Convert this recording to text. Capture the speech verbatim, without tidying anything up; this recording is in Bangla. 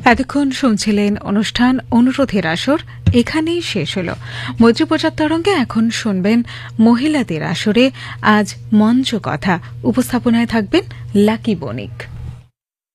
এতক্ষণ শুনছিলেন অনুষ্ঠান অনুরোধের আসর, এখানেই শেষ হল। মৈত্রীপ্রচার তরঙ্গে এখন শুনবেন মহিলাদের আসরে আজ মঞ্চ কথা। উপস্থাপনায় থাকবেন লাকি বণিক।